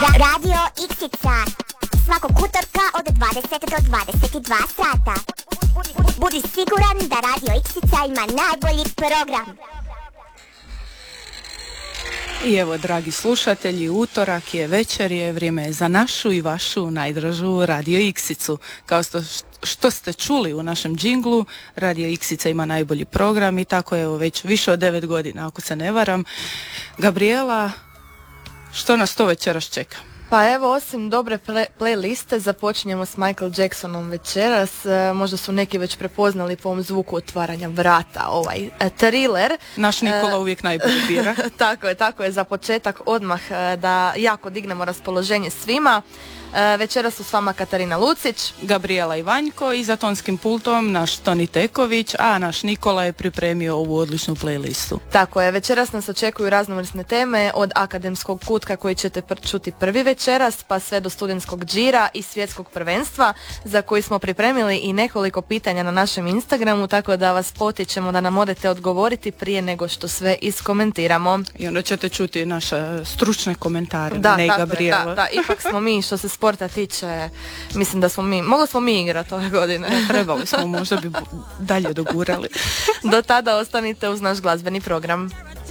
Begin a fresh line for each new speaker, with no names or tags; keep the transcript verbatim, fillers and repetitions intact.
Radio Iksica. Svakog utorka od dvadeset do dvadeset dva sata. Budi siguran da Radio Iksica ima najbolji program.
I evo, dragi slušatelji, utorak je, večer je, vrijeme je za našu i vašu najdražu Radio Iksicu. Kao što, što ste čuli u našem džinglu, Radio Iksica ima najbolji program i tako je evo već više od devet godina, ako se ne varam. Gabriela, što nas to večeras čeka?
Pa evo, osim dobre play- playliste, započinjemo s Michael Jacksonom večeras. E, možda su neki već prepoznali po ovom zvuku otvaranja vrata, ovaj e, Thriller.
Naš Nikola e, uvijek najbolji bira.
Tako je, tako je, za početak odmah e, da jako dignemo raspoloženje svima. E, večeras su s vama Katarina Lucić,
Gabriela Ivanjko i za tonskim pultom naš Toni Teković, a naš Nikola je pripremio ovu odličnu playlistu.
Tako je, večeras nas očekuju raznovrsne teme od akademskog kutka koji ćete pr- čuti prvi večeras, pa sve do studentskog džira i svjetskog prvenstva za koji smo pripremili i nekoliko pitanja na našem Instagramu, tako da vas potičemo da nam odete odgovoriti prije nego što sve iskomentiramo.
I onda ćete čuti naše stručne komentare,
da,
ne
tako
Gabriela.
Je, da, da, ipak smo mi što se sporta tiče, mislim da smo mi, mogli smo mi igrati ove godine.
Trebali smo, možda bi dalje dogurali.
Do tada ostanite uz naš glazbeni program.